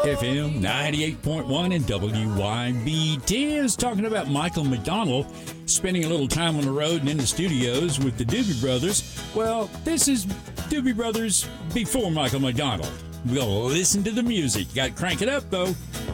FM 98.1 and WYBT is talking about Michael McDonald spending a little time on the road and in the studios with the Doobie Brothers. Well, this is Doobie Brothers before Michael McDonald. We'll listen to the music. Got to crank it up, though.